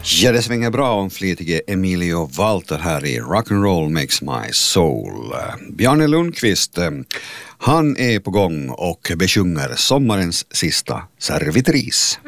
Ja, det svänger bra om flitige Emilio Walter här i Rock'n'Roll Makes My Soul. Bjarne Lundqvist, han är på gång och besjunger sommarens sista servitris.